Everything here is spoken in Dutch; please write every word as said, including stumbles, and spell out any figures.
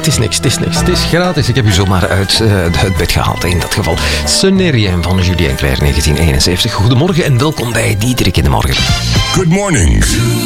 het is niks, het is niks. Het is gratis. Ik heb u zomaar uit uh, het bed gehaald in dat geval. Ce n'est rien van Julien Clerc negentien eenenzeventig. Goedemorgen en welkom bij Diederik in de Morgen. Good morning.